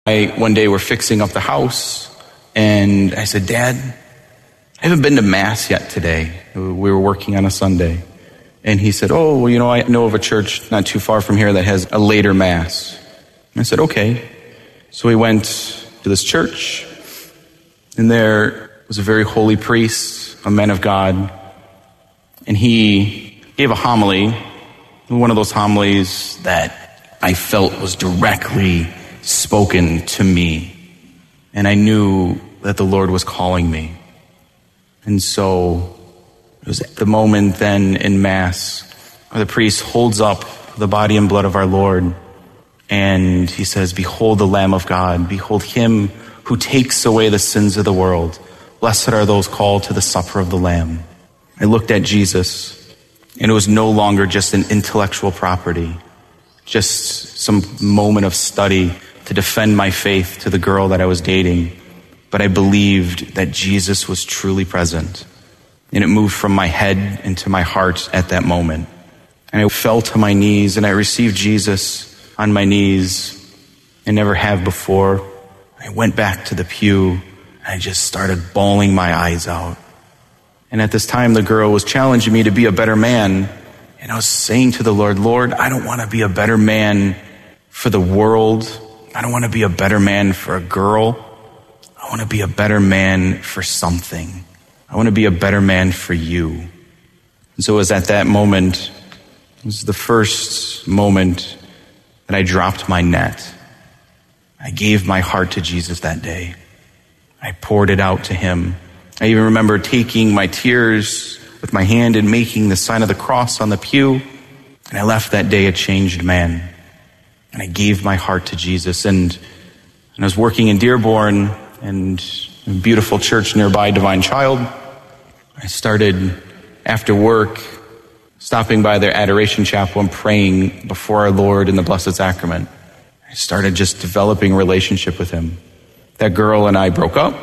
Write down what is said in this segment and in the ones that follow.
One day we're fixing up the house, and I said, Dad, I haven't been to Mass yet today. We were working on a Sunday. And he said, oh, well, I know of a church not too far from here that has a later Mass. And I said, okay. So we went to this church, and there was a very holy priest, a man of God, and he gave a homily, one of those homilies that I felt was directly spoken to me. And I knew that the Lord was calling me. And so it was at the moment then in Mass where the priest holds up the body and blood of our Lord, and he says, behold the Lamb of God, behold him who takes away the sins of the world. Blessed are those called to the supper of the Lamb. I looked at Jesus, and it was no longer just an intellectual property, just some moment of study to defend my faith to the girl that I was dating. But I believed that Jesus was truly present. And it moved from my head into my heart at that moment. And I fell to my knees, and I received Jesus on my knees. I never have before. I went back to the pew, and I just started bawling my eyes out. And at this time, the girl was challenging me to be a better man. And I was saying to the Lord, Lord, I don't want to be a better man for the world. I don't want to be a better man for a girl. I want to be a better man for something. I want to be a better man for you. And so it was at that moment, it was the first moment that I dropped my net. I gave my heart to Jesus that day. I poured it out to him. I even remember taking my tears with my hand and making the sign of the cross on the pew. And I left that day a changed man. And I gave my heart to Jesus. And I was working in Dearborn, and a beautiful church nearby, Divine Child. I started, after work, stopping by their adoration chapel and praying before our Lord in the Blessed Sacrament. I started just developing a relationship with him. That girl and I broke up,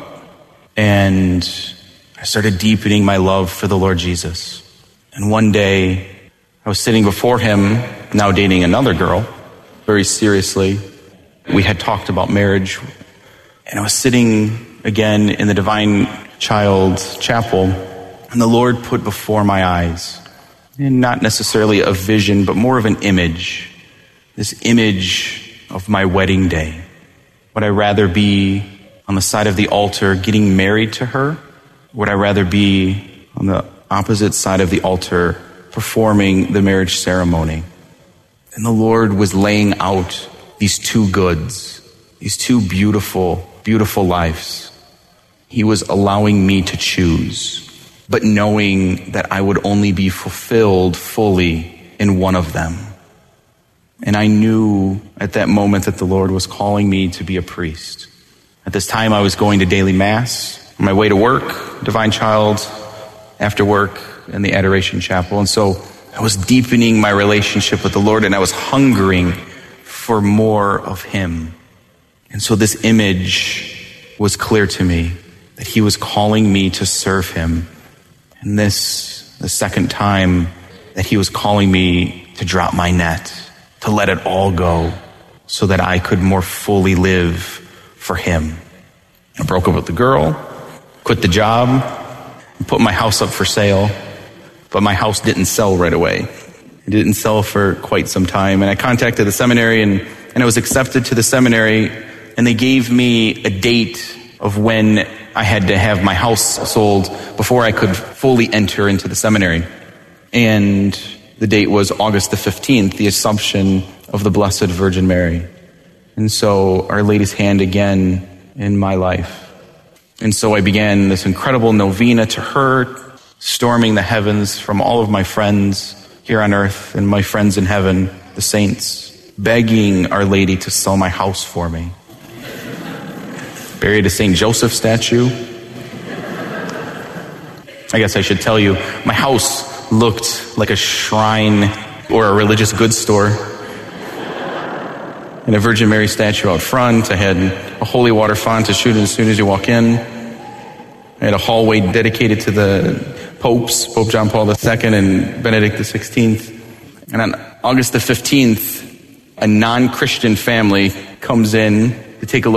and I started deepening my love for the Lord Jesus. And one day, I was sitting before him, now dating another girl, very seriously. We had talked about marriage, and I was sitting again in the Divine Child Chapel, and the Lord put before my eyes, and not necessarily a vision, but more of an image, this image of my wedding day. Would I rather be on the side of the altar getting married to her? Would I rather be on the opposite side of the altar performing the marriage ceremony? And the Lord was laying out these two goods, these two beautiful, beautiful lives. He was allowing me to choose, but knowing that I would only be fulfilled fully in one of them. And I knew at that moment that the Lord was calling me to be a priest. At this time, I was going to daily Mass, on my way to work, Divine Child, after work, in the Adoration Chapel. And so I was deepening my relationship with the Lord, and I was hungering for more of him. And so this image was clear to me, that he was calling me to serve him. And this, the second time that he was calling me to drop my net, to let it all go, so that I could more fully live for him. I broke up with the girl, quit the job, and put my house up for sale. But my house didn't sell right away. It didn't sell for quite some time. And I contacted the seminary, and I was accepted to the seminary, and they gave me a date of when I had to have my house sold before I could fully enter into the seminary. And the date was August the 15th, the Assumption of the Blessed Virgin Mary. And so Our Lady's hand again in my life. And so I began this incredible novena to her, storming the heavens from all of my friends here on earth and my friends in heaven, the saints, begging Our Lady to sell my house for me. Buried a St. Joseph statue. I guess I should tell you, my house looked like a shrine or a religious goods store. And a Virgin Mary statue out front. I had a holy water font to shoot as soon as you walk in. I had a hallway dedicated to the popes, Pope John Paul II and Benedict XVI. And on August the 15th, a non-Christian family comes in to take a look